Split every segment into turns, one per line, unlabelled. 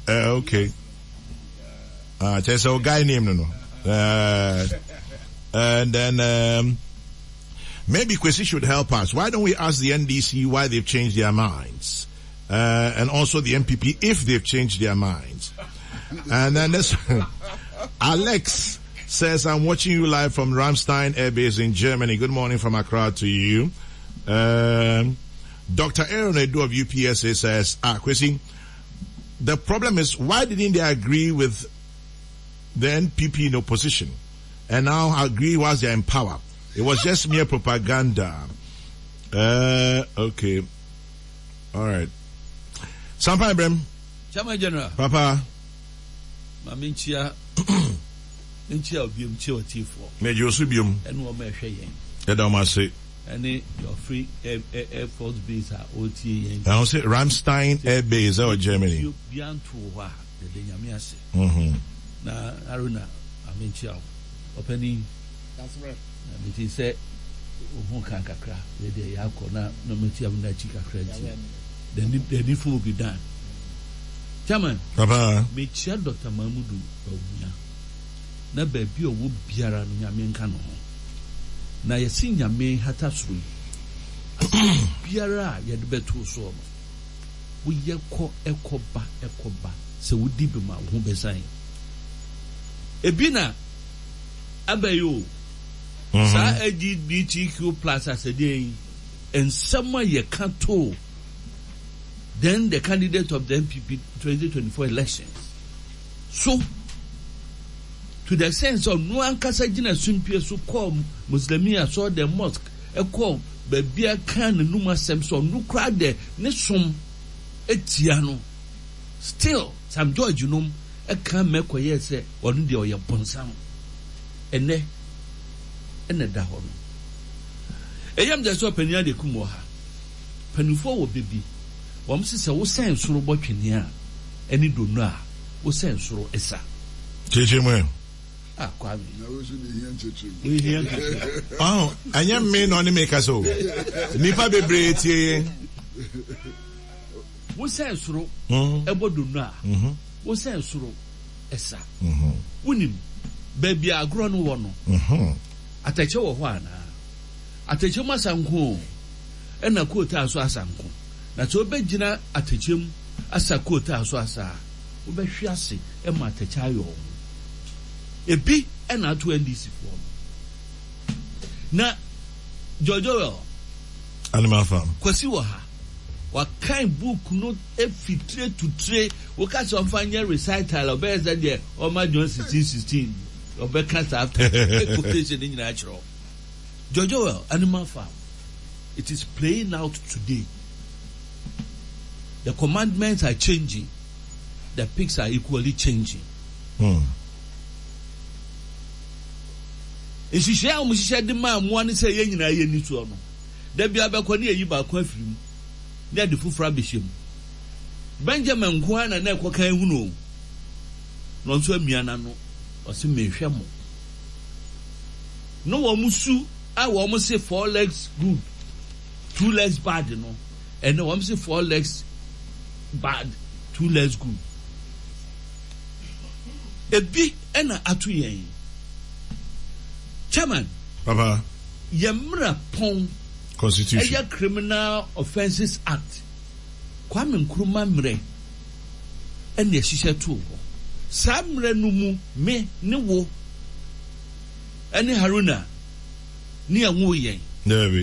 Okay. There's a guy named no. And then maybe Kwesi should help us. Why don't we ask the NDC why they've changed their minds? And also the MPP if they've changed their minds. And then this Alex says, I'm watching you live from Ramstein Air Base in Germany. Good morning from Accra to you. Dr. Aaron Edu of UPSA says, Kwesi, the problem is, why didn't they agree with the NPP in opposition and now agree whilst they're in power? It was just mere propaganda. Okay. All right. Sampai Ibrahim.
Chama General.
Papa.
Maminchia. Minchia obium chiwa tifo.
Meji osubium.
Enu o me hwe yen.
Yeda ma say.
Any your free Air Force Base are OTA yen.
I say Ramstein Air Base or Germany.
Biantu wa de nyame ase. Na Aruna Maminchia. Openi.
That's right.
It is said, "Who can kakra? The day Yakona no material na chika credit." Then the difference will be done. Chairman,
Papa,
me chair Dr. Mahmudu Bawumia. Na baby o wo biara no nyame nka no ho. Na ye sin nyame hatasuru. Biara ye de beto so no. Wo ye kɔ ekoba se wo di be ma wo besan. Ebina abayo sa LGBTQ plus as a day and someone ye can't told then the candidate of the MPP 2024 elections. So to the sense of no one kasajina sumpie so call Muslimia saw the mosque a call baby can numa semson no crowd there ne som etiano still some George num a can make a yes on the oya bonsam ene da ho no eyam de so pania de kumo ha panufo wo bebi wom se wo sen soro botwene a eni do no a wo sen soro esa
cheche mo
Na
kwa
wo so ni hian cheche
anya me no ne make so nipa bebre tie
wo sen soro ebodo no a wo sen soro esa wonim baby agro no wo no atache wo ho ana atache masanko ena kota aso asanko na to begina atachem asa kota aso asa wo be hwiase e ma atache ayo ebi ena to NDC fo na Jojo
Animal Farm
Kwesi wo ha wa kind book no efitre to tray wo ka so fanya recital obeza de o ma John 16:16 obeka after quotation in natural Jojo Animal Farm. It is playing out today. The commandments are changing. The pigs are equally changing. If you share the man one say yen na ye ni to no. Da bia be ko na yi ba ko afirim. Na de fufura behiem. Benjamin Kwana na ko kan hu no. No nso amiana no. O se mehwe mo. No wo musu I want say 4 legs good, 2 legs bad, you know. And I want say 4 legs bad, 2 legs good. A big and a atuyen. Chairman,
Papa,
Yamra Pong
Constitution,
a Criminal Offences Act. Kwame Nkrumah mre, and the Shisha too. Samre numu me ne wo. Any Haruna. Ni anwo yen
Never.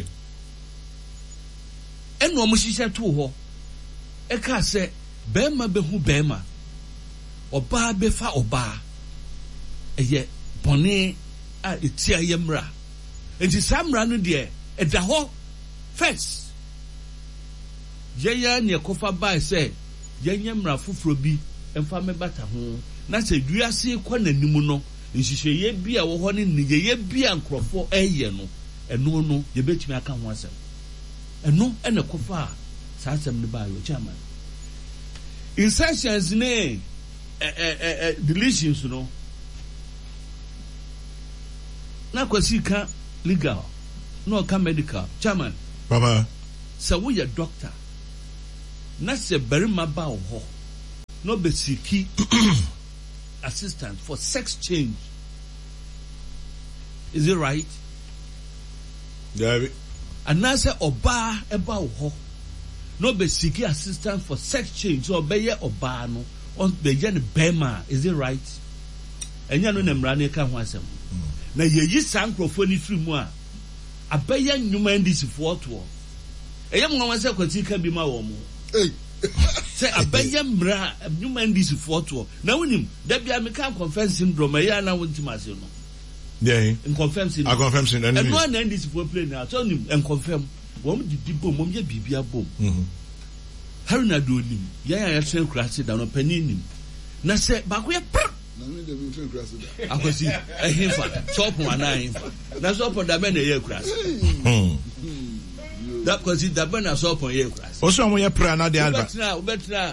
Eno mo hihye to ho e ka se bema behu bema oba befa oba eye bone a etia yemra enti samra no de e da ho first yeya ne kofa bai se yenyemra foforo bi emfa me bata ho na se duase kwa nanim no nhihye bi a wo ho ne ye bi a nkrofo eye no eno no ye betimi aka ho asem eno ene kofa sa asem ne ba yo chairman insertions ne deletions no na kwasi ka legal no ka medical chairman
Papa
sa wo ye doctor na se berima ba wo ho no be seeking assistance for sex change. Is it right?
Yeah.
And now say oba eba ho. No be seeking assistance for sex change. So be ye oba no on be ye ne bema. Is it right? Enya no nemra ne ka ho asem. Na ye yi sankrofo ni firi mu a abaya nnwuma ndisifo to. Eya mo nwa se kwati ka bi ma wo mo. Say abaya mra nnwuma ndisifo to. Na wonim da bia me ka confess syndrome eya na wontim ase no.
Yeah.
In confirm syndrome.
I confirm syndrome.
And one ndisifo play na so nim and confirm. Wo mo di bom mo ye bibia bom. Harry na do nim. Ya train crash da no panin nim. Na se ba ko ye akwasi ehimfa top one ehimfa na so for da be na ye kras that kwasi da be na so for ye kras
o so mo ye pra na de alba
betra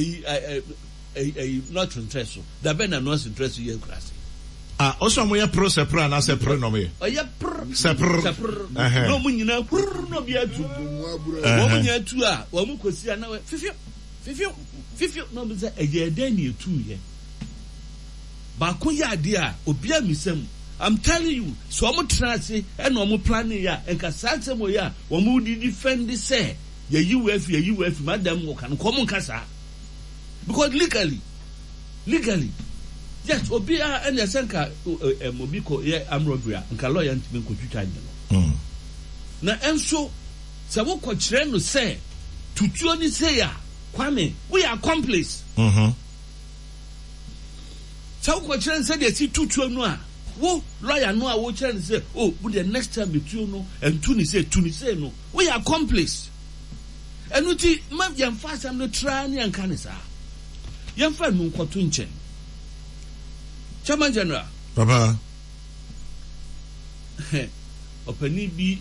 not interest da be na no interest ye kras
o so mo ye pro se pra na se pro no me
o ye pro
se pro
no mo nyina pro no bia tu wo mo nya tu a wo mo kwasi na fifio no be say eye den ye tu ye Bako ya dia obia misem. I'm telling you, so I'm trusting and I'm planning ya and kasate mo ya wo di defend say ye UF madam wo kan come kasa. Because legally yes obia and yasenka mobiko ye amrobria nka lawyer ntime nkotwitwa no. Na enso se wo ko kire no say tutuo ni say ya Kwame we are accomplice. So ko chere say dey see tutuo no a wo lawyer no a wo chere say oh but the next time betuo no and tu ni say no we are accomplice enuti ma yemfa sam no tra ne anka ne sa yemfa nu nkoto nchen Chairman General
Papa
opani bi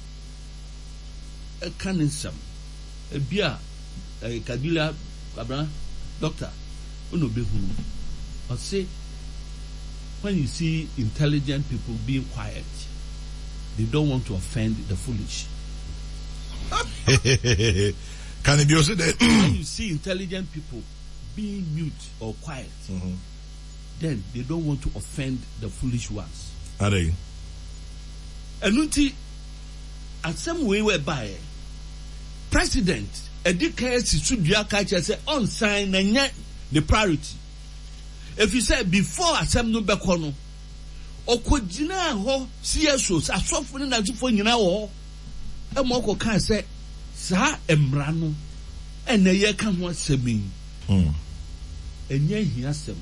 kanisam bia Kabila Abraham doctor ono behunu o say when you see intelligent people being quiet, they don't want to offend the foolish.
Can it be also that
when you see intelligent people being mute or quiet, then they don't want to offend the foolish ones.
Are they?
And unti, at some way whereby president, a decade should be a catcher say on sign and yet the priority. If you say before asem no bekono okogina ho CSO asofo ni najufo nyina wo e mo ko kan say sa emra no ene ye ka ho asemi enye hia asem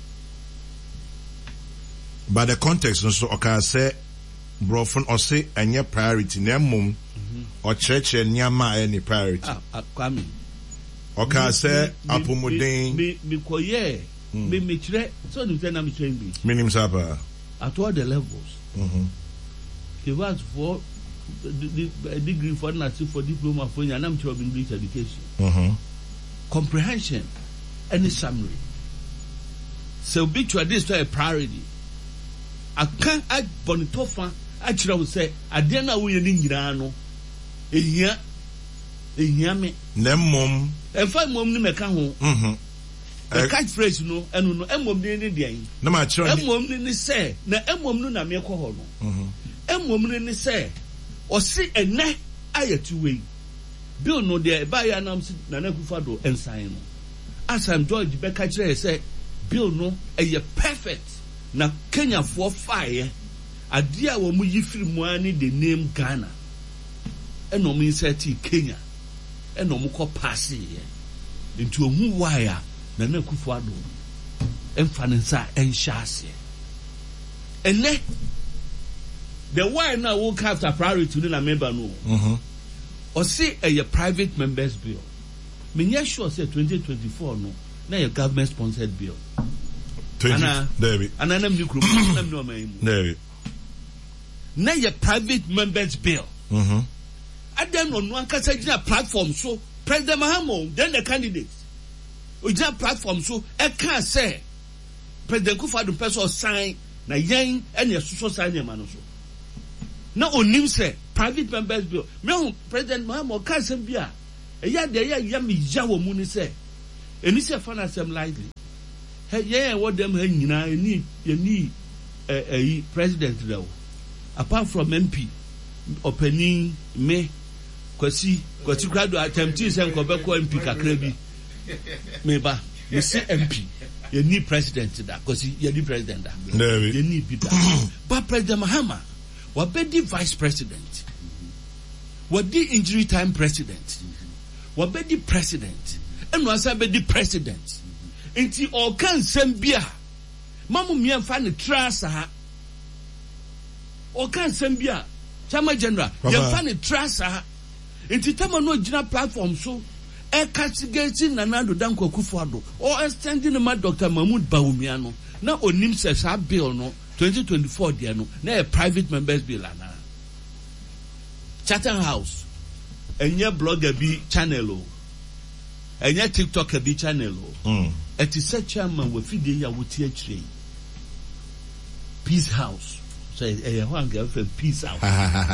but the context no so okay say brofon or say enye priority na mum o cheche nyama any priority
Kwame
okay say apomuden
me koye me chere so you say na me train be
minim sapa
at all the levels give us for the degree for nursing for diploma for and I'm sure English education comprehension any summary so big to this to a priority I can't add bonitofa actually I would say I didn't know we ni nyina no ehia me
na mom
e fa mom ni meka ho the catchphrase no enu no emom ni dey
na ma chiro
emom ni say na emom no na me kɔ hɔ no emom ni say o si ene ayatu we bill no dey ba ya nam si na Kufa do ensign no asam George be ka kire say bill no eye perfect na Kenya for fire ade a wo mu yifiri mu ani the name Ghana enom insert Kenya enom kɔ pass ye into ohu wire na Kufa do emfanensa enhyase ene the why now will after priority to na member no or say a private members bill me sure say 2024 no na your government sponsored bill
20 David
ananam ni group nam no mai mu
David
na your private members bill adam no no ankasa gina platform so President Mahamo then the candidates Oja platform so e can say President Kufa do person sign na yen ene so sign e ma no so na onim say private members bill me President Mahamo can say bia e ya de ya me ya wo mu ni say eni say fan asem lightly Yeah, what them you need a president though. Apart from MP, opening me, kwasi krado attempting sem ko beko MP kakra bi. Meba, you say MP, you need president that because you need president that. You need be that. But President Mahama, what be the vice president? What the injury time president? What be the president? And what be the president? Inti all can sembia. Mamu mi amfa ne trust ha. All can sembia. Chama general, you amfa ne trust ha. Inti tama no gina platform so e castigating Nanado Danko Akufo-Addo or extending the Dr. Mahmoud Bawumia na onim se sa bill no 2024 dia no na a private members bill ana. Chatham House enye blogger bi channel o. Enye TikToker bi channel o. It is a chairman with fide ya wuti akire. Peace House. So a one girl from Peace House.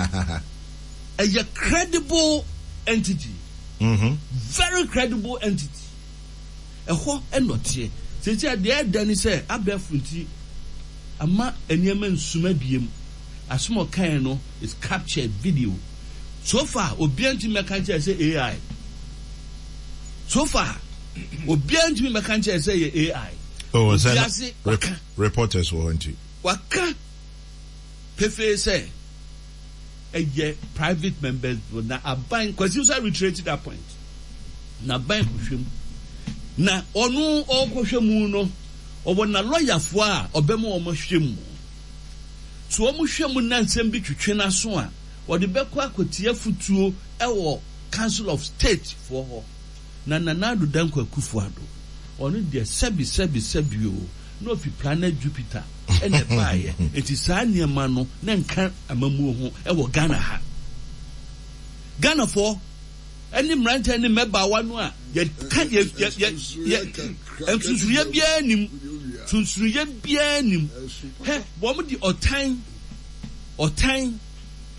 A credible entity. Very credible entity. A whole and not here. Since I dare Danny say, I bear fruity. Ama enyemen sumabiem. A small kind is captured video. So far, Obianti Mekanche say AI. So far, Obianti Mekanche say AI.
Oh, was that reporters were hunting?
Waka Pefe say a private members na abang because you say retreated that point. Na ban kuhwem. Na onu okohwemu no obo na lawyer fo a obemu omo hwemu. So omo hwemu na nsem bi twetwe na so a odi beko akotie futuo ewo Council of State for ho. Na Nanado Danko Akufo-Addo. Onu de sebi o no fi planet Jupiter. And the buyer, it is Sanya Mano, then can a mamu, ever Ghana ha. Ghana for any rant any member one, yet can't yet, and to Suyabianim, to Suyabianim, hey, woman, or time,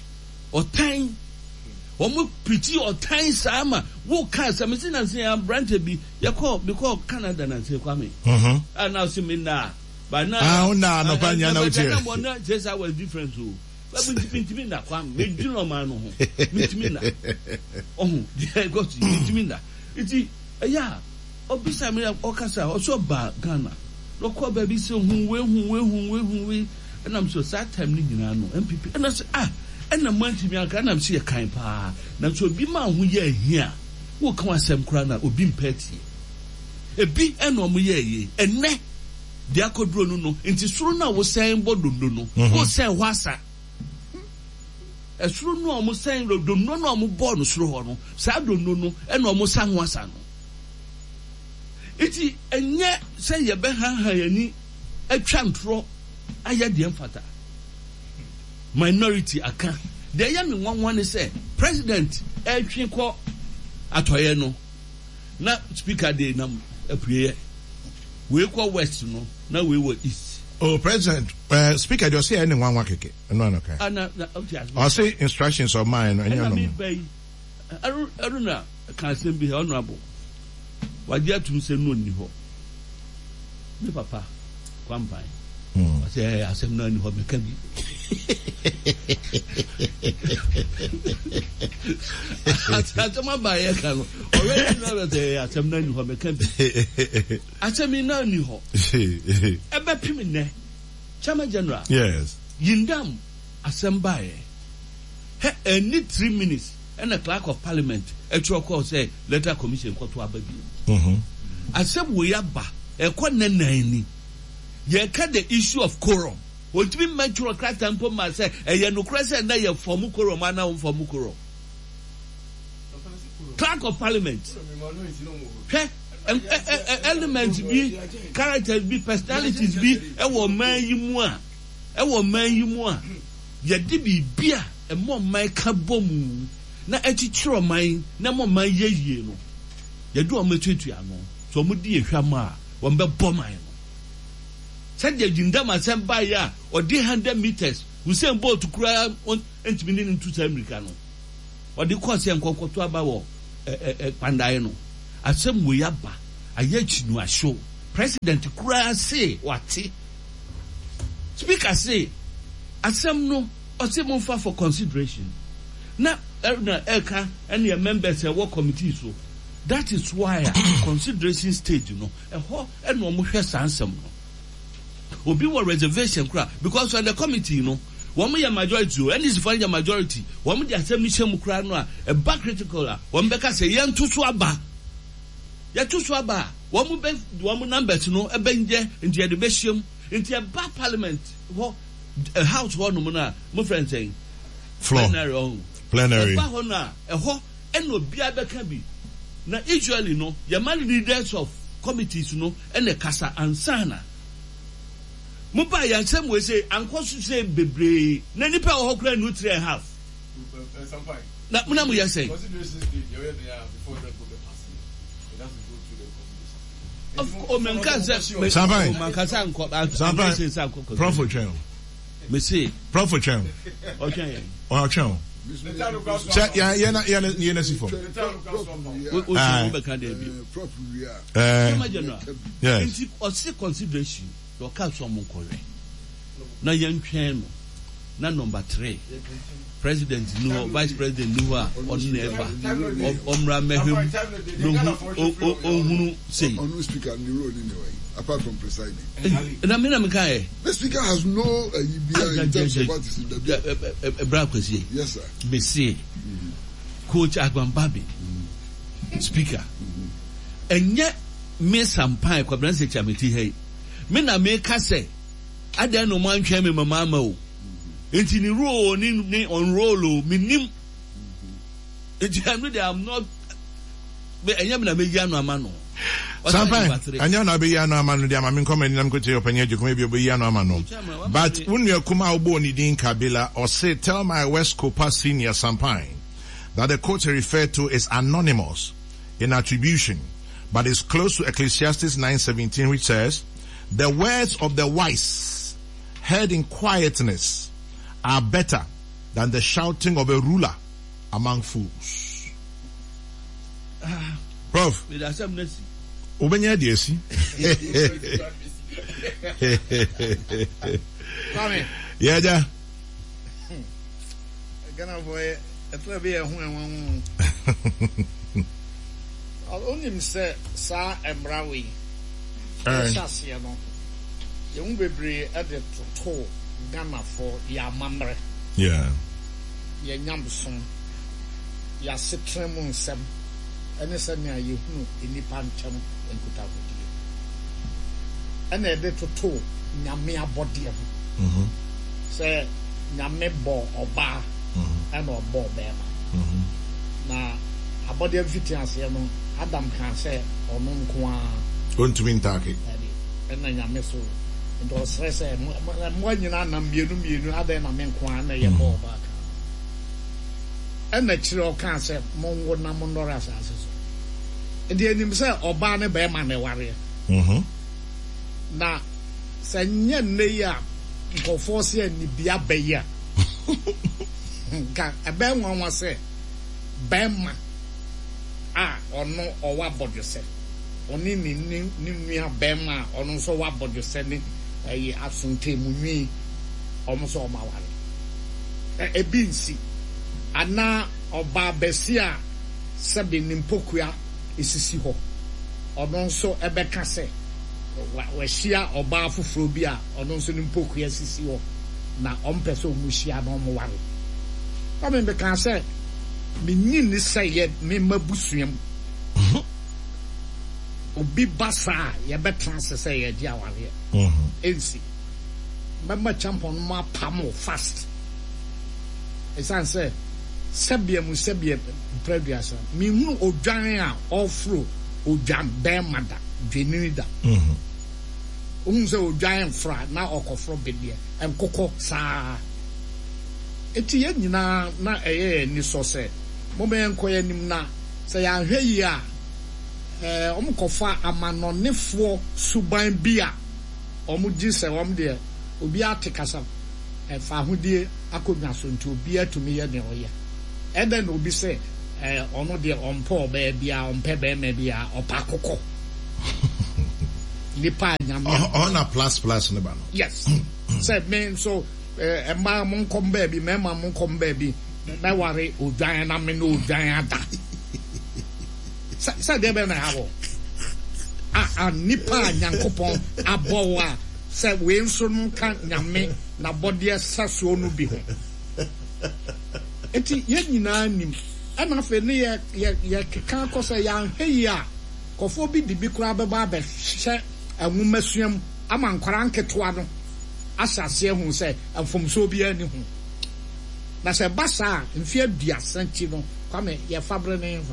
one more pretty or time, Sama, walk cast, I'm saying, I'm branded be, you call Canada and say, Kwame. And now see me now. But now,
no, Banya, no,
just I was different too. But we meet me that one, make you no man, meet me that. Oh, I got to meet me that. It's yeah, or beside me, Okasa, also bad Ghana. Look, what baby, so who, and I'm so sad time, MPP, and I say, and I'm wanting to me, I can't see a kind pa. Now, so be man who ye here, who come as some crana or being petty. A big and on ye, and ne. They are called no. Into Sruna was saying, Boduno, who say Wassa. A Sruna almost saying, don't know no more bonus, Rono, Sado no, and almost sang Wassano. It's and yet say ye behind a chantro, I had the emphata. Minority account. The young one is say, President, El Chinko Atoyeno. Not speaker de nam a prayer. We call West, no. Now we were East.
Oh, President, Speaker, you say anyone want to no, okay. I'll say instructions of mine. I don't know. Can be honorable. Why do you say no? Me papa, Quampai. I say, I said, no, you have me can be. I tell my buyer, already know that I said, no, you have me can be. I tell me, no, you have. About Pimine, Chama General. Yes.
Yindam, Asembaye. He need 3 minutes, and a clerk of parliament, a call say, letter commission, what to Ababi. I said, we are back, a quanani. You cut the issue of quorum. What we make you a crack and put myself, a Yanocracy and they are for Mukoro, Mana for Mukoro. Clerk of Parliament. Elements be, characters be, personalities be, a woman you more. A woman you more. Yadibi beer, a more my cabomu. Na etichiro mine, na more my ye no. Yadu a metriano. So mudi a shama, one be bomber. Said the Jindama Sambaya or 100 meters, who send boat to cry on entering into Americano. Or the course and Cocotua Bawo, Pandayano. As some way up, I yet you a show. president kura say wati speaker say asem no ose mo fa for consideration na eka and your members e work committee so that is why consideration stage eho and no mo hwe sansem no obi wa reservation kura because on the committee one your majority and is for your majority one the assembly shemu kura no a back critical one beka say yan to so aba ya to so aba one numbers no e benje into the beshem into a back parliament a house one no na mo friend saying
plenary
ba ho na eho and obi abeka bi na usually your man leaders of committees and the kasa ansana Muba yansem we say anko so say bebre na nipa wo hokra no 3.5
some fine
na muna mu yase
consideration stage you were there before the go pass it has to go through the consideration
of men kan say man kan say anko
prof Ochen
me say
prof Ochen Ochen check ya na si for
prof
yeah
consideration your council mon correct na yantwen na number 3 president no vice president no on never omra mehum no hunu say
on speaker on the road anyway apart from presiding
na me kai
the speaker has no in terms of what is in the
bra kwesi
yes sir
me say coach Agbambabi speaker enye me sampai kwabran se chameti hey me na me ka say adan no man twa me mama o enti ni role ni on role me nim enti I'm not be enyam na me ya no ama no
sampai anya na be ya no ama no dia ma me nkoma ni nam ko te opanya jukuma bi be ya no ama no but unua kuma obo ni din Kabila or say tell my West Copa senior sampai that the quote referred to is anonymous in attribution but is close to Ecclesiastes 9:17 which says the words of the wise heard in quietness are better than the shouting of a ruler among fools. Prof, ubenya diesi. Yeah, ja.
Gana boy, eto be ehun enwon. Only me say sa embrawe. Shasiya no. Young bebre at the to Ghana for ya mamre.
Yeah.
Ya nyamson. Ya sitremu nsem. Ene se na ye hunu enipa nchem enkuta bodi. Ene de to nyame abode ho. Say nyame bo oba. Ene obo bema. Na abode fitianse no Adam kan say onu nko a
ontumi ntake
ena nyame so ndo stress mo nyina na mienu ada na me nko a na ye bo ba ka ena chire o kan say mo ngo na mo ndora asase so ndi enim say oba ne be ma ne ware na sanye ne ya nkofo se ni bia be ya ka ebe nwa say be ma ono owa bodose oni ni nua bema ono so wa bodose ni asunte munwi omo so ma ware ebinsi ana oba besia sebe nimpokua esisi ho ono so ebeka se wa hia oba foforo bi a ono so nimpokua esisi ho na ompese omuhia na omo ware ba me beka se me nyini say me mabusuam obi basa ye betrans say ye dia ware ensi mama champion ma pamo fast esan say sebia previous me hu odwan a ofro odwan be mada dwenida say odwan fra na okofro bedie enkoko saa eti ye nyina na eye ni so say mo be enkoye nim na say ya hwe yi a omkofa amanonefo suban bia omugi se de obi atekasa fa hodie akodwa so nti obi atumi ye ne oye eden obi se ono de ompo be bia ompe be me bia opakoko nipa nyame
on a plus ne ba no.
Yes. Said me so emma mon kom baby mema mon kom baby na ware odwan na me no odwan ada sa de be na hawo a nipa nyankopon abowa say we nso no kan nyame na body saso no bi ho enti ye nyina nim ana fe ne ye keka kosa ya hwe ya kofo bi di bi kura be ba be hye anwumasuam ama nkwara nketoa no asase hu say amfomso bi ani hu na se basa mfie aduasa nti no kwame ye fabre ne nfa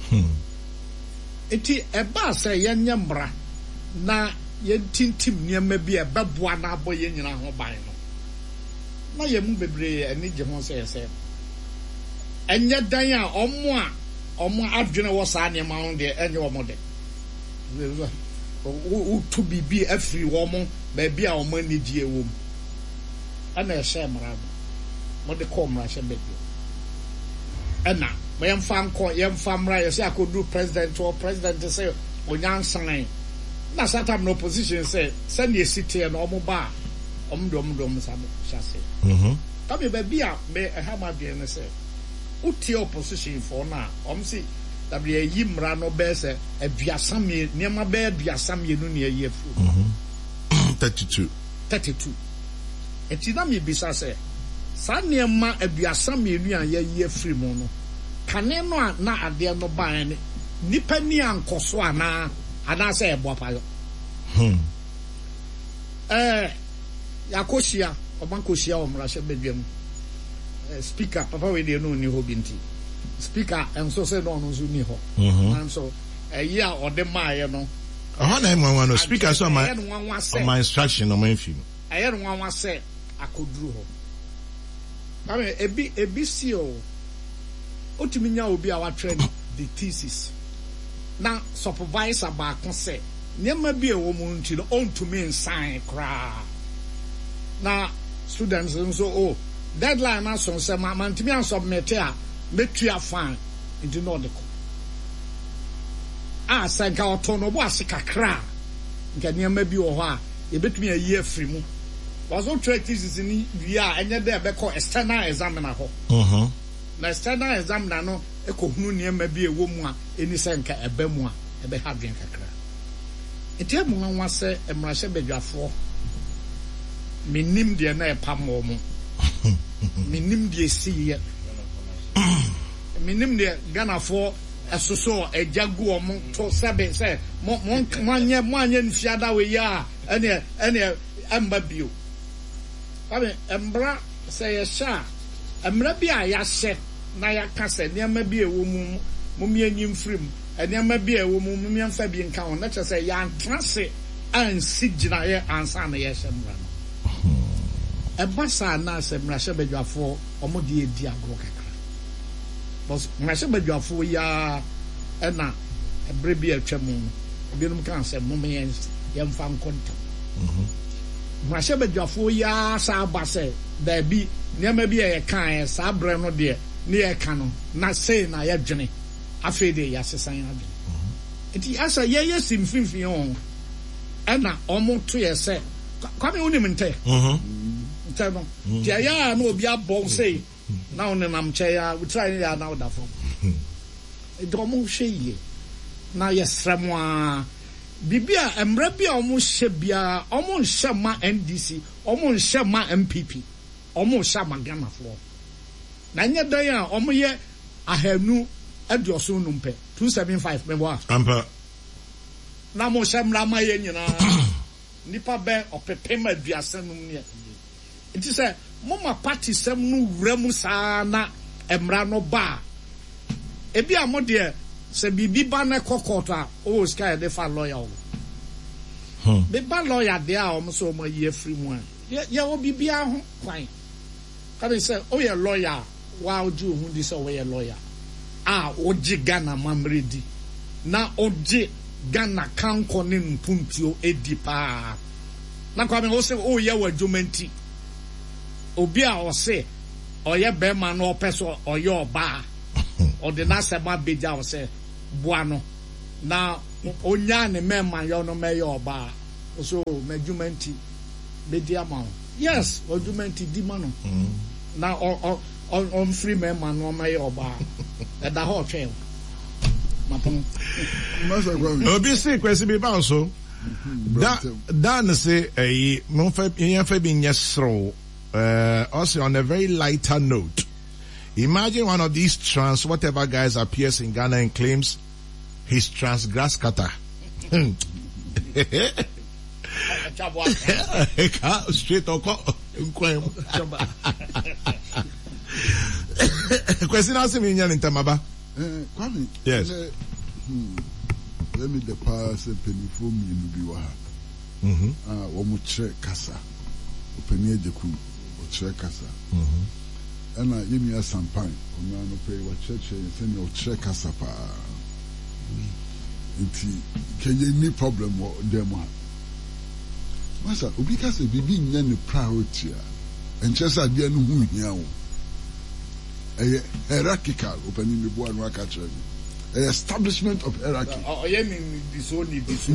enti eba say ye nyembra na ye tintim niema bi e beboa na aboye nyina ho ban no na ye mu bebre ani je ho say enye dan a omo adwene wo saa niema ho de enye wo mo de o to bibi afri wo mo ba bia o mo ani die wo mu ana ehye mra mo de ko mra hye bebi ana mo yemfa mra ye say akodu president or president say onyansan na satam no opposition say send ye city and omo ba omdom sabo chase tabi ba bia me hama bia ne say uti opposition for na si w yi mra no be say aduasam ye niam be aduasam ye no ne ye afu
32 eti
na me bisa say sa niam aduasam ye nu an ye afri mu no kane no na ade no ban ne nipa ni ankoso ana say ebo payo yakoshia obankoshia omra hye bedwam speaker papa we dey no ni hobinti speaker enso say no so ni ho and so ya ode maaye no
na emwa no speaker so my instruction no man fi
aye no wanwa say akoduru ho kame ebi si o otimi nya obi a wa train the thesis na supervisor ba ko say niema bi e wo mu nti no on to me sign kra na students nso deadline na so say man timi an submit a metua fan into no de ko say ga otono bo asika kra nka niema bi wo ho a e betumi ayi afri mu was on track thesis ni wi a enye de be ko external examiner ho na external examiner no e ko hunu niema bi e wo mu a eni se nka eba mu a e be ha dwen kakra eti mu nwa se emra hye bedwafo minim de na e pam wo mu minim de siye minim de ganafo esoso ejagu omo to sebe se mo anye nfiada we ya ene amba bio abe embra se ye sha emra bi a ya hye na ya kase niam bi e wo mu mianyim frim eniam bi e wo mu miamfa bi nka ho na che se ya antrase ansi gina ye ansa na ye hye mra no ebasa na se mra hye bedwafo omo de edi agro kakra bos mra hye bedwafo ya ena ebre bi atwam obinom kan se mo me yemfa nkontam mra hye bedwafo ya sa base da bi niam bi e kan sa bre no de ne ye kan no na sei na ye dwene afede ya sesan adwene enti asa ye simfinfin on ena omo to ye se kwame unim nte no dia ya na obi abon say na on nam che ya we try ya na oda from e do mo hwe na yesremo a bibia emra bia omo hye bia omo hye ma NDC omo hye ma MPP omo hye ma Ghana fo na nya dan a omo ye ahanu adioso numpe 275 membo
ampa
na mo hye mra ma ye nyina nipa be opepema aduasa num ne it is a mama party sem no wuramu saa na emra no ba ebi amode se bibi ba na kokota o sky dey fa lawyer be ba lawyer dey a o so mo ye free mu ye o bibi a ho kwan ka say o ye lawyer wa oju hu di so we ye lawyer oji Ghana mamredi na oji Ghana kanko ne mpuntio edi pa na kwa me o se o ye wa dwumanti obi a o se o ye be ma no peso o ye oba o de na se ma beja o se boano na onya ne mema yo no me ye oba so medjumenti be dia ma. Yes, medjumenti di ma no. Na on free man no my oba. E da ho twen. Mapon.
Obi say kwesi be ba so. Dan say mo fa yen fa bi nyesro also on a very lighter note. Imagine one of these trans whatever guys appears in Ghana and claims he's trans grass cutter. Straight or question asking me in Tamaba. Yes.
Let me the pass and penny for me in Biwa. One more check Casa. Penny Jaku or check Casa. And I give me a champagne. I'm going to pay what church and send your check Casa. Can you any problem with them? Master, because the baby any priority and just at the end who here. A hierarchical opening the board work at establishment of hierarchy.
Oh, you mean this one.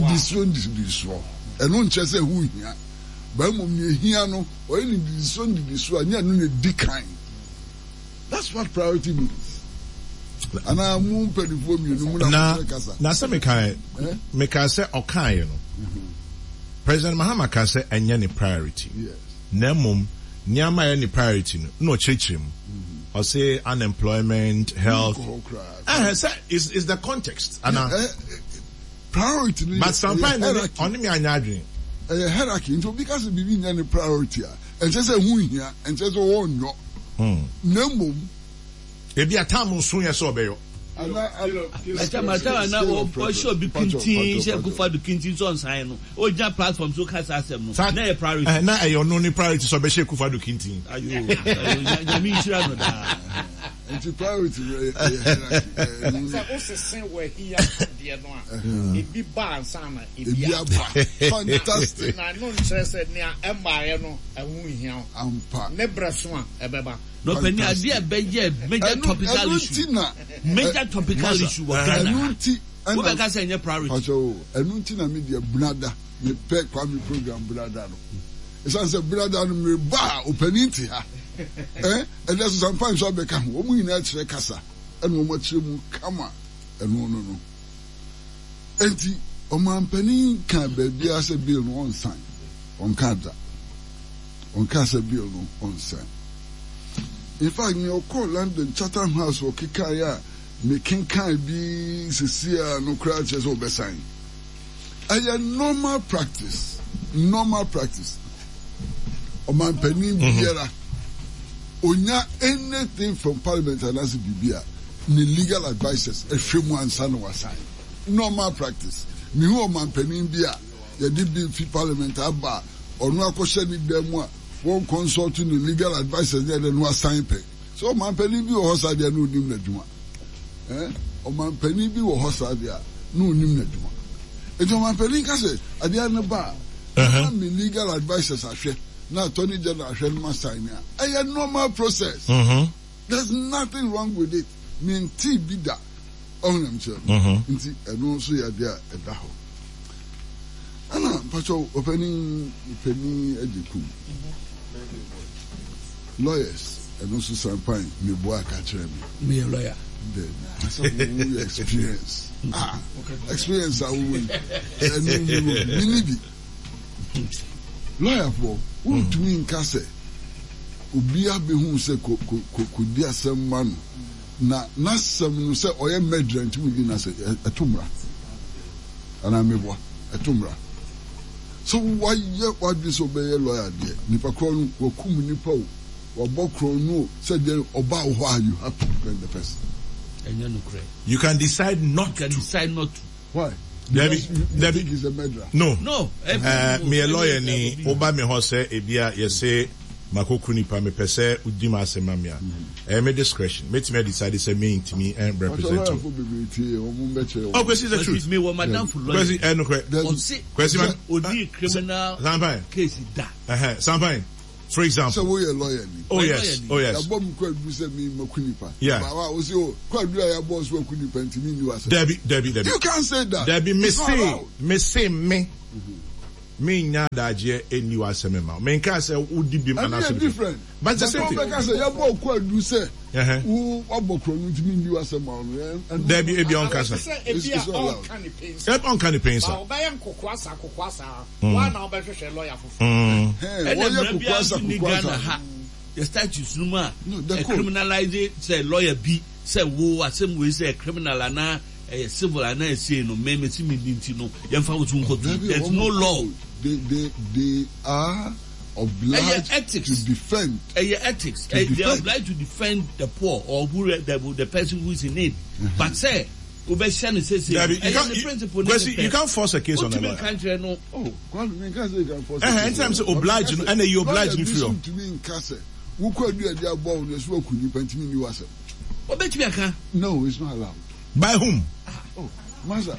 And one just say who here. But here no or any this one near no decline. That's what priority means. And I'm more penny for me.
Now, some make I say okay, you know. President Mahama can say any priority.
Yes.
Nemum, nyama any priority. No chechim. Or say unemployment, health. Is the context.
Priority.
But sometimes only me anyadring.
A hierarchy. Into because it be any priority. And just a who here and just a one no. Nemum.
If you are time soon, you saw beyo.
Mata na o show bi kintin she go for the kintin so sign no o ja platform so cast asem no na e priority
na e no ni priority so be she ku for the kintin
ayo ya mi shira no da
it's priority
so o se sen we here de no a e bi ba ansana e bi aba
fantastic
na no interest ne a embaye no ehu hia
ampa
ne breso a ebeba
no penny idea be major topical issue major topical issue wa Ghana wo be ka say any priority
enunti na media brother me pe kwami program brother no it say brother no me ba openinti ha and that's sometimes so be ka wo mu ina kire kasa and wo machire mu kama no enti o man penin kan ba bia say bill no on sign on kada on kasa bill no on sign. In fact, me call London Chatham House or Kikaya, me can be Cecilia no crouches or Bessign. A normal practice. O man penny biera. Onya anything from Parliament and as Bibia, ni legal advisors, a frame one son was sign. Normal practice. Me who man penny bia, ya did be Parliament abba, or no question in them. One consulting the legal advisors there no assign pay. So man penny bi o hosa dia no nim na dwuma. O man penny bi o hosa dia no nim na dwuma. E man penny ka say adia no ba. Me legal advisors ahwe na attorney general ahwe no assign ya. A normal process. There's nothing wrong with it. Me nti bi da. Onam che. Nti eno so ya dia e da ho. Ana pacho opening penny ejiku. Lawyers and also champagne me boy catch
me a lawyer
then so we experience experience I will lawyer for who to me in case obi abe hu se ko di asem man na nasem no se oye medrant we di na se etumra ana me boy etumra. So why what this obey lawyer there nipa kro no wakum nipa o wabokro no said there oba why you have to defend the person.
You can decide not to.
Why?
David
is a murderer.
No. Me a lawyer ni oba me ho say ebia ye say makoku nipa me pese udima asemamia. Me discretion. Make me decide say me intimi and represent. Oh, question is the truth.
Me wa madam for lawyer.
Question no question man
odi criminal case da.
Champagne. For example.
So we a lawyer.
Oh yes. Yeah.
Debbie. You can't say that.
Debbie, me. me nya daje eni wa semema me nka say udi bim anaso
different
but the same thing
because you bo ko adu say who obokro no timi ni wa semema no
there be ebi on kasa on can the pain sir
obayan kokwasa one na obehwehwe lawyer fofu
and
kokwasa ha the statutes no ma criminalize say lawyer be say wo asem we say criminal ana civil and say no me no there's no law.
They are obliged to defend.
Ethics. They are obliged to defend the poor or the person who is in need. But say, you
can't force a case on a lawyer. Anytime obliged and you oblige me for
no, it's not allowed.
By whom?
Oh, Master.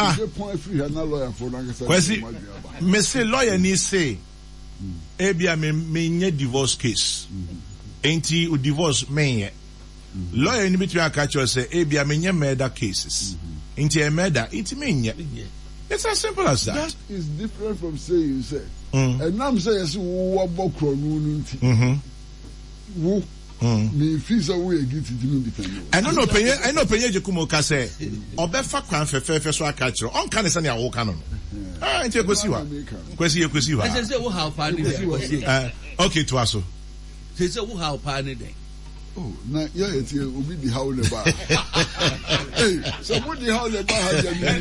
Me say lawyer ni say ebia me nye divorce case. Enti o divorce me lawyer ni betwe aka cho say ebia me nye murder cases. Enti e murder enti me nye. It's as simple as that.
That is different from saying you say. And now I'm saying wo bokro no nti. Wo me feel so we get to defend.
I know penye jekumo ka say obefa kwan fefe so aka kiro on kan say na wo ka no. Ah nti ekosi wa. Kwesi wa.
Say wo how pa ni dey.
Okay to aso.
Say wo how pa ni dey.
Oh, na yeah it obi di how le ba. Hey, so what the how le ba ha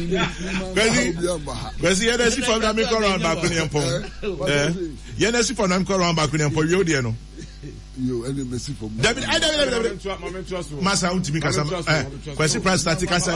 Kwesi ye na si from na me ko round back ni empom. Ye na si from na me ko round back ni empom yo de no.
Yo, any mercy for me.
David, Masa untimi kasa. Kwesi price start kasa.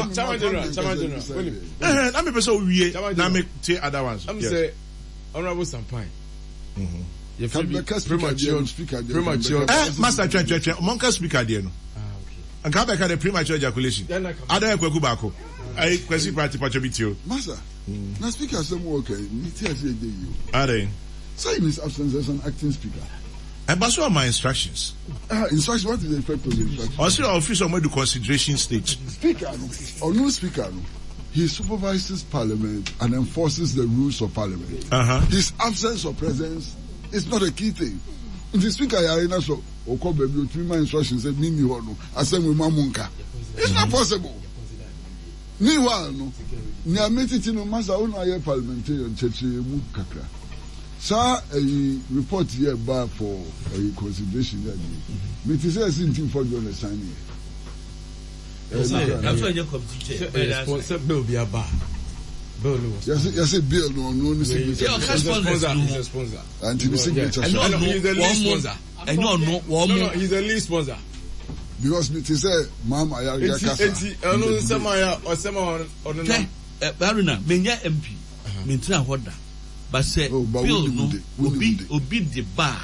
Na me person wie na me take other ones.
I'm say honorable Sampai. You
premature. Master Church, Monka speaker there no.
Okay.
And come back at the premature ejaculation. Ada ekweku bako. Ai kwesi party pacho bitio.
Master. Na speaker some okay. Me tell you you.
Are.
So in his absence as an acting speaker.
And but what are my instructions?
Instructions, what is the effect of the instructions?
Also, official made the consideration stage.
Speaker, or no speaker, he supervises parliament and enforces the rules of parliament. His absence or presence is not a key thing. In the speaker, so, my instructions said, Nini Hono, I said, Mamunka. It's not possible. Meanwhile, no, near meeting no master own parliamentarian church Mukakra. Sir, a report here bar for a consideration that me to say I see for you understand here.
That's why you come to check.
Bill be a bar. Bill no.
Yes, a bill no signature.
He's a sponsor.
And the signature.
He's the lead sponsor.
I know
no, he's the lead sponsor.
Because me to say, Mama, I know
some or some on
the Baruna, Menya MP, Mintra Hoda. But say, Bill no, obi the bar.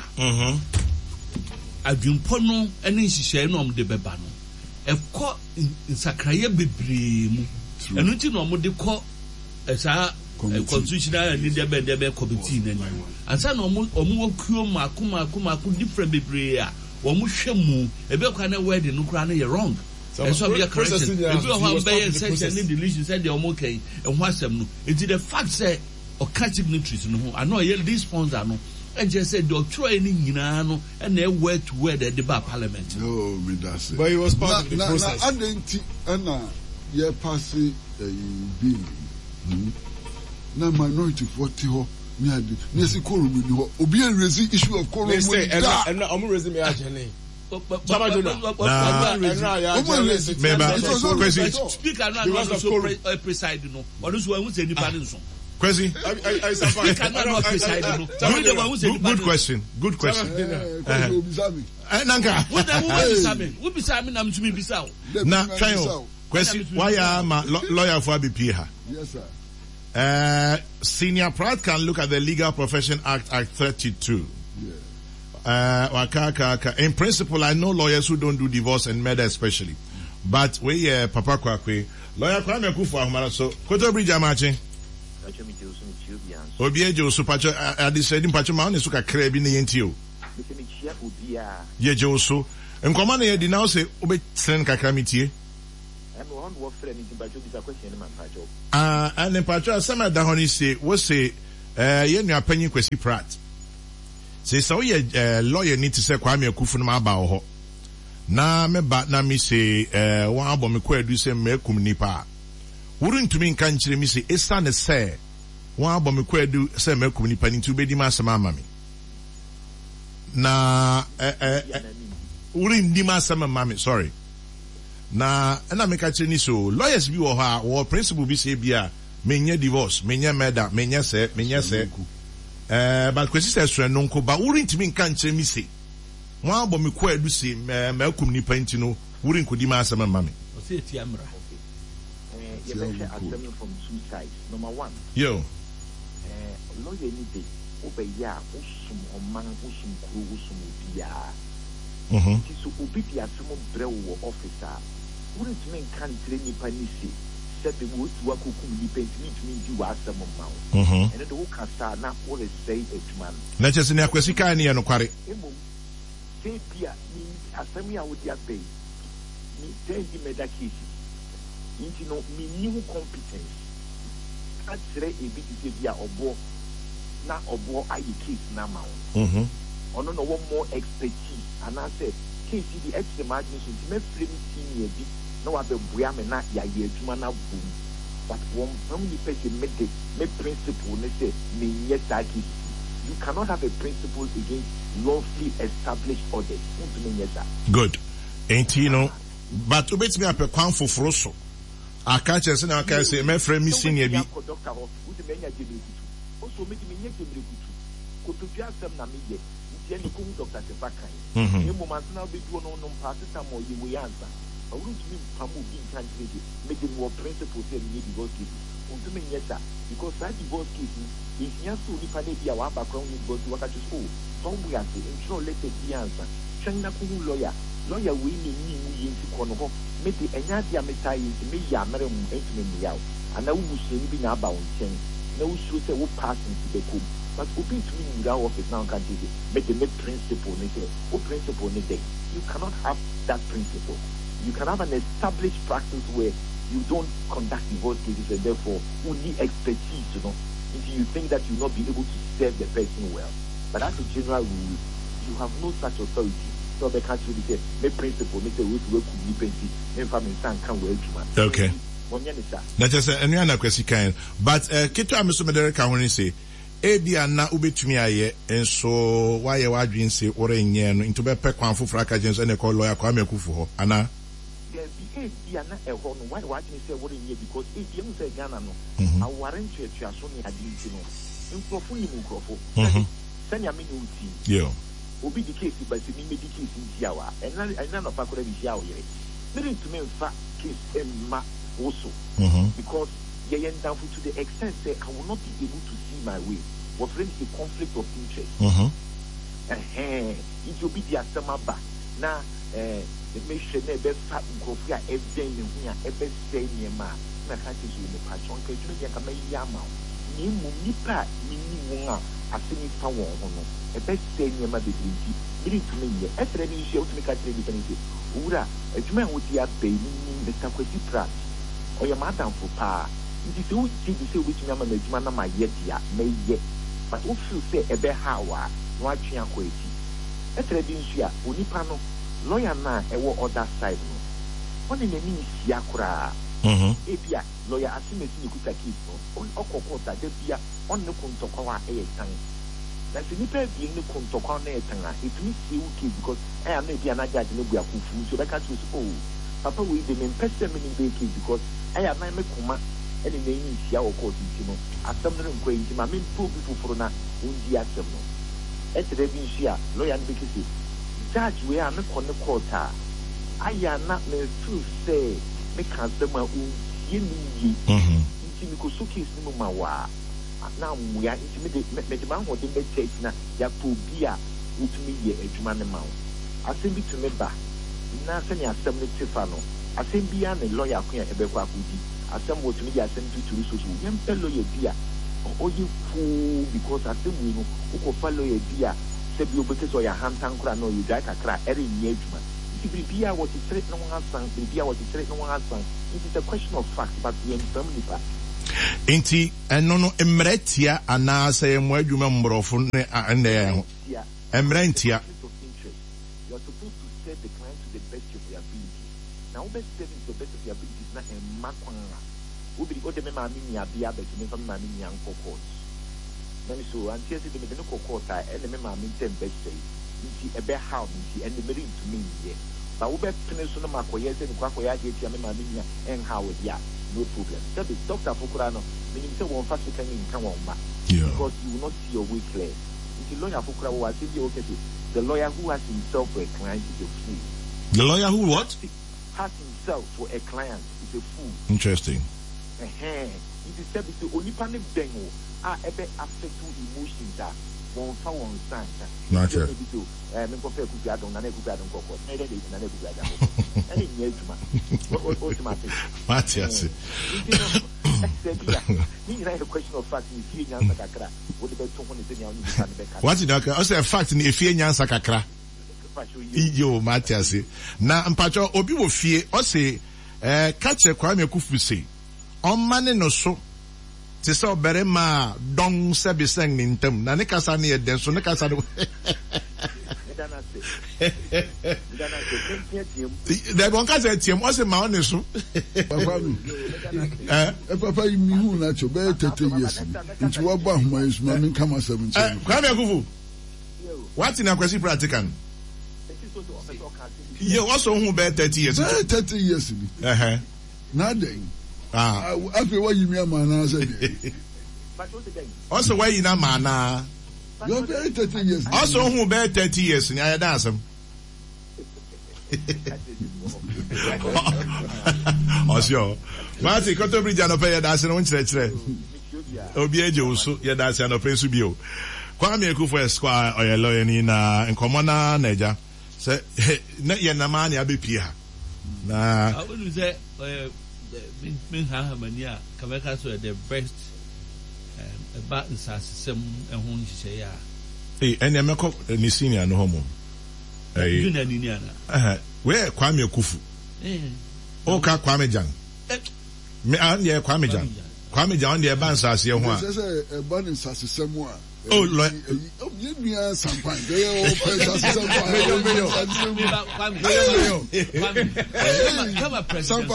Adwumpono ene nhihye no om de beba no. Ekọ nsakraye bebree mu. Enu ti no om de kọ esa constitutional and the committee nani. Ansa no om wokuo maku different bebree a om hwe mu ebe kwa na word no kra na ye wrong. So be a correction. If you have been section in deletion said the om okay and what asem no. It is the fact say or catch signatories no. I know this sponsor no. And just said, "Don't try any no, and they word to word at the bar parliament."
No, me that's it.
But he was part of the process.
I didn't. Yeah, pass a bill. Now minority 40 ho. Me say call me ho. Obi and raise issue of call me.
They say, and I'm raising me actually.
Speaker now so precise no. Or this one who say depending on.
Question. Good question. Nanka.
What be Simon? I'm to be bizarre.
Now, try question. Why am I lawyer for BPH?
Yes, sir.
Senior Pratt can look at the Legal Profession Act 32. In principle, I know lawyers who don't do divorce and murder especially. But we Papa Kwakwe, lawyer Kwame Kufu so Koto Bridge Amache. Obiejo Supacho deciding Pachama is a crab in the NTO. Ye Joso. And command ye denounce Obet Sen Kakamiti. And then Pacho, some of the honey say, was say, Yen you are penny Kwesi Pratt. Say so ye lawyer need to say Kwame Akufo no aba ho. Na me ba na mi say one abom ko edu say me kum nipa. Wouldn't to me kan chire mi say esa ne say one abom ko edu say me kum nipa nti ubedi ma asema ama me. Na wouldn't di ma asema mama sorry. Na na me ka chire ni so lawyers bi wo ha wo principle bi say bia menye divorce menye murder menye say but Kwesi says no nko ba wouldn't me kan chire mi say one abom ko edu say me kum nipa nti no wouldn't ko di ma asema mama me.
O say ti amra.
You better assembling from two sides. Number one,
Yo.
Lawyer any day, over ya, usum oman, usum kru, usum ubia. So ubia some brew officer. Wouldn't mean country ni panisi. Said the woods wakukum ni paint means you are some amount. And the Okasa now all is say it man.
Let's just in a Kwesika and Yanokari.
Say Pia, me assembly I would ya pay. Me tell him that case. You know, me new competence. That's right, a bit via obo, not obo, I case now. Or no one more expertise. And I said, case the extra imagination, me frame senior bit, no other Briam and not ya year to man boom. But one family person made the principle, they say, me yes, I case. You cannot have a principle against lawfully established orders.
Good. Ain't you know, but to bet me up a crown for Frosso. I catch us and I can say, my friend, missing a bit.
Also, make me get the go to just some Namibia. Then you come Dr. Tepakai. You must now be doing on paracetamol, you will answer. I wouldn't mean Pamu being translated, making more principles than you divorce case. Yes, sir. Because that divorce case is not so dependent on our background in both what I just hold. Some we are saying, ensure let the answer. China Kulu lawyer winning me into Konoho. Make the Enadia Metai into me, Yamarum, me out. And I will say, be now bound, no should say, what pass into the coup. But open to me in our office now, can't you? Make the principle, what principle in the day. You cannot have that principle. You can have an established practice where you don't conduct divorce cases and therefore only expertise, until you think that you'll not be able to serve the person well. But as a general rule, you have no such authority. So they can't really say, make principle, make the way to work with me, make family son can well to
okay. That's just a new question. But Kito Amiso Mederika when you say, Ebia na ubetumi aye enso why you are doing say or into be pekwan for frakagens and a call lawyer Kwame Akufo ho ana
Ebia na e ho no why you say what in here because Ebia mu say Ghana no awaren twetwa so ne adinti no nkrofo ni nkrofo sanya me no ti
yo
obi di case but me me di case nti awa ena no pa kora bi hia wo yere me to me fa case emma also because to the extent that I will not be able to see my way. What friend is a conflict of interest. It will be the Asamaba. Now, the mission never fat Grofia every year, every day near ma. My cat is in the passion, because you can yama. Nipa, Mini, I think it's power on a best day near my baby. Bring to me, after any show to make a trade with Ura, a man with the baby, Mr. Kwesi Pratt, or your madam for pa. It is all to say which number the my yet, may yet. But if you say a bear how, watching a quality. At Redinsia, Unipano, lawyer na a war other side. One in the means Yakura. Apia, lawyer Asimis Nikutaki, on Okota, Debia, on the Kuntokawa air tongue. That's the nipper being the Kuntokawa air tongue. It means you because I am maybe another Nobia who so that can't use oh. Papa will be in pessimist baking because I am my Kuma. And in the initial court, as some of them going to my main poor people for na undi asem no. At the Revinsia, lawyer and because judge we are not on the quarter. I am not me to say make customer yin Intimicosuki is no mawa. Now we are intimidate the man who didn't take na Yapubia with me a Juman amount. I send it to me back. Nothing assembly Tifano. I send beyond a lawyer queen a Bequa. Some was me sent to resources. Young fellow, dear, or you fool because I think we know who follow a dear, said you because or your hand tank or you drag a crack every engagement. If Bibia was a threat, no one has sung, Bibia was a threat, no one has sung. It is a question of fact, but we are family fact.
Inti enono emretia anase mo adwuma mbrofo ne ene emrentia.
You are supposed to serve the client to the best of your ability. Now, best serving to the best of your ability is not a makwanga. Ubi o de me ma mi nia bia be me fa ma mi nia nkoko. Na mi so anti ese de me no kokko ta e me ma mi tem best say. Nti ebe how nti and the merit to me here. But we be pene so na makoye se ni kwakoya de tia me ma mi nia en how dia. No problem. That is Dr. Fukura no. Meaning say one fast can in kan one ma. Because you will not see your way clear. Nti lawyer Fukura was say okay. The lawyer who has himself for a client is a fool.
The lawyer who what?
Has himself for a client is a fool.
Interesting.
It is said the only panic dengo are ever affect emotions that one for one sign.
Not sure. Matthias. What's it? Also, a fact in if you answer kakra. Yo, Matthias. Na mpacho obi wo fie o se catch Kwame Kufu say on mane no so te so bere ma don se be seng ni ntam na ne kasa ne den so ne kasa no they won't catch a team o se ma on so
papa mi hu na cho be 30 years nti wa ba huma yesu ma min kama 17
Kwame Kufu what in a question practical you also who be 30 years
30 years ni na den after what you mean man say
also why you na man
you be 30 years
also who be 30 years ni I dance am osio Martin koto bridge no pay dance no nchire obi eje uso ye dance no pay su bio Kwame Kufu Esquire oyelo ni na nkomo na naija say na ye na man ya be pia na
I would say min ha mania kameka so the best about nsasem ehun hihye ya
ene meko ni senior no homo
junior ni ana
where Kwame Kufu ka Kwame Jan me an ye Kwame Jan the ban sase ho a
say e ban nsasem a
oh Lord
you mean something they all pay something
come a president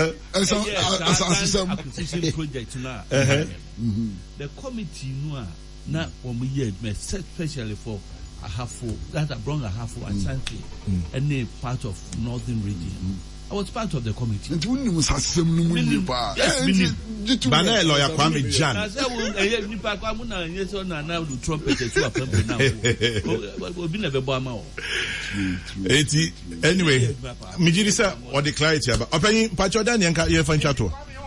acquisition project now the committee no na one year especially for Ahafo that I brought Ahafo and Asante any part of northern region. I was part of the committee.
And when you must have some
Banana lawyer Kwame Jan.
I said, "Nipa Kwamuna yes or now the trumpet to a pump now." We'll be never bomb out.
Anyway, Mijirisa or the clarity about opening Pachodan Yanka Yefan Chato.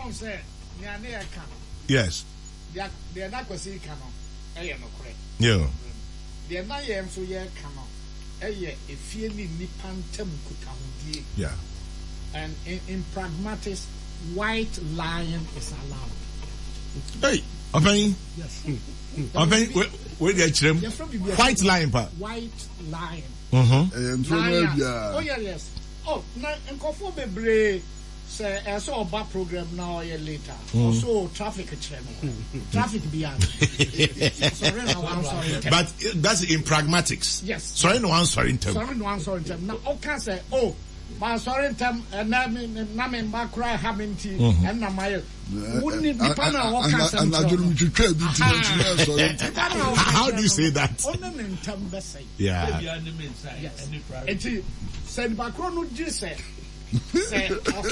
Yes.
They are not going to see Cano. I am correct.
Yeah.
They are not here for your Cano. If you need Nipantem Kutahudi.
Yeah.
And in pragmatics, white lion is allowed.
Hey, opening.
Yes.
Opening. Where they trim? White lion, pa.
White lion.
Lion.
Oh yeah, yes. Oh, now in Kofo Bebre. Say, I saw a bad program now or later. Also, traffic traffic beyond. Sorry, no one sorry.
But that's in pragmatics.
Yes.
Sorry, no one sorry in term.
Sorry, no one sorry in term. Now, okay, say, oh, my sorry in term, and I'm back cry having tea, and my wouldn't it be panel or cancer? And I don't to trade it.
How do you say that?
Only in term,
yeah.
Yes. Said Macron, just say. Say,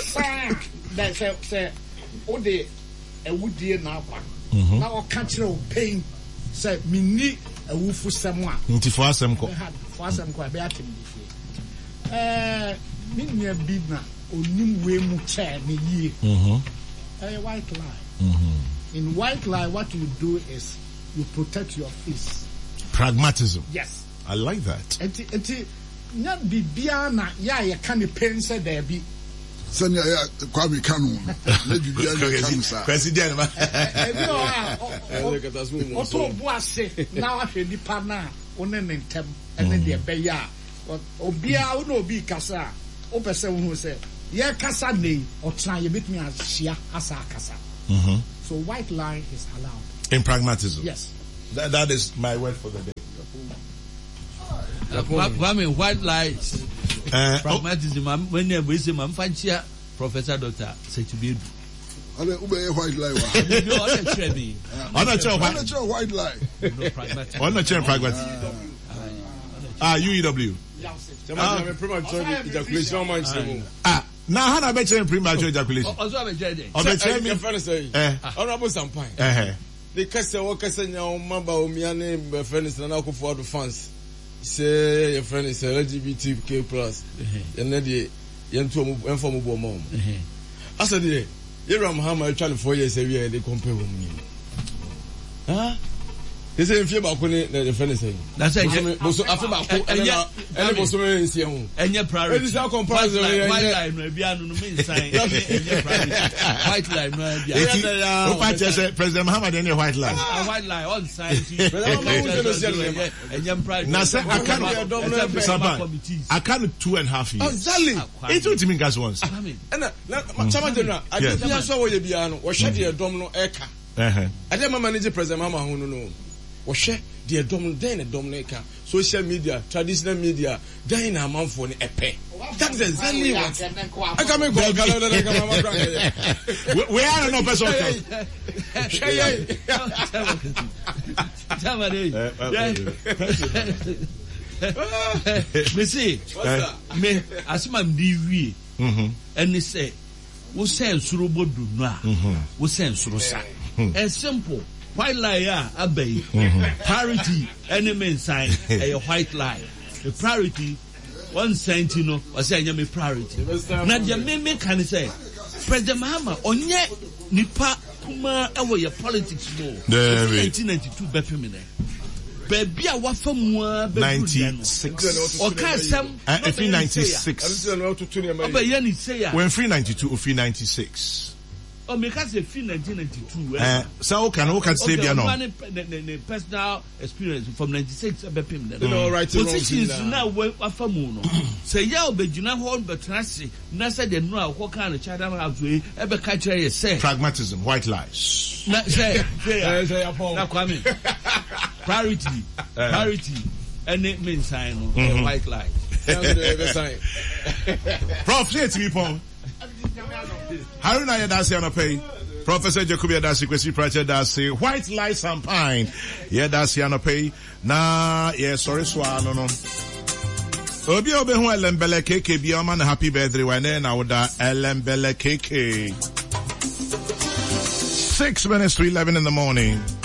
oh, they a wood dear now. Now, catcher of pain. Say, me need a woof for someone.
For some
quite better. Minya Bidna, or new way mucha, me ye. A white lie. In white lie, what you do is you protect your face.
Pragmatism.
Yes.
I like that.
And not be biana, ya can't pen said there be.
Send Kwame Kanu.
President.
Also, Boise, now I feel the partner on an intem and then the Beya. Obia no be Casa. Open who said, yeah, Casa name or try you meet me as Shia Asa Casa. So white lie is allowed.
In pragmatism.
Yes.
That is my word for the day.
Kwame, white lies. Pragmatism. When we say Mamfanchia, Professor Dr. Setubedu.
I don't know white lie.
I'm not sure
white lie.
I'm not sure pragmatism. UEW. Now, how about you premature ejaculation?
Honorable Sampain. The Cassa Wakasa now, Mamba, Miane, friends, and Alco for the fans. Say your friend is LGBTQ plus, and then the young to informable mom. I said, Yeram Hammer, child 4 years a year, they compare with me. Huh? They say if you're about the friend saying, that's it. And your priority is our comparison. White line may be on the main sign. White line may be
President Muhammad any white line.
White line on side. And your pride.
Now, I can't 2.5 years. It would mean gas once.
And I didn't saw you piano or shed your domino eka. I didn't manage President Mama who know. Or share the dominator, social media, traditional media, dying a month for a pay. That's exactly what I come and go.
We are no person.
Me see, me as my DV, and they say, we send Surubodu na, we send Surusa. It's simple. White lie, obey. Parity, enemy sign, a white lie. The priority, 1 cent, you know, was saying me priority. Now, the meme can say, President Mahama, on yet, Nipa, Kuma, over your politics more. 1992, Bepimine. Baby, I was from
96.
Or can't some,
96. When 392 or 396.
Oh, because the free 1992.
So can say no.
The personal experience from 96.
No, right.
Positions now for moon. Say, yeah, but you know what? But Nasa, Nasa, the no, what kind of child have we ever catch a say?
Pragmatism, white lies.
Say, priority, and it means sign white lie.
Prof, let's keep on. Haruna Yadasi Anopay, Professor Jacobi Yadasi, Kwesi Pracha Dasi, White Lies Champagne, Yadasi Anopay, na, yeah, sorry, Swano, no. Obi Obehu Elembele KK, Bioman, happy birthday, Wane, Nauda, Elembele KK. 6 minutes to 11 in the morning.